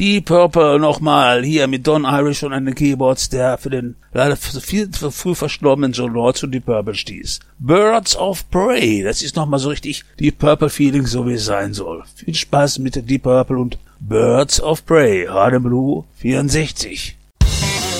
Deep Purple nochmal, hier mit Don Irish und an den Keyboards, der für den leider viel zu früh verstorbenen Joe Lord zu Deep Purple stieß. Birds of Prey, das ist nochmal so richtig Deep Purple Feeling, so wie es sein soll. Viel Spaß mit Deep Purple und Birds of Prey, Radio Blue 64.